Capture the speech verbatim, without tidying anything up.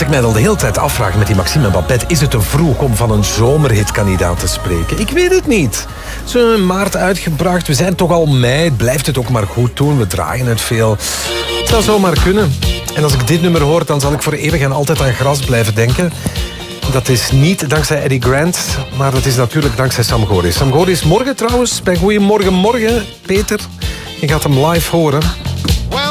ik mij al de hele tijd afvraag met die Maxime en Babette, is het te vroeg om van een zomerhitkandidaat te spreken? Ik weet het niet. Ze hebben in maart uitgebracht. We zijn toch al mei. Blijft het ook maar goed doen. We draaien het veel. Het zou zomaar kunnen. En als ik dit nummer hoor, dan zal ik voor eeuwig en altijd aan gras blijven denken. Dat is niet dankzij Eddie Grant, maar dat is natuurlijk dankzij Sam Goris. Sam Goris morgen trouwens, bij Goeiemorgen Morgen. Peter, je gaat hem live horen.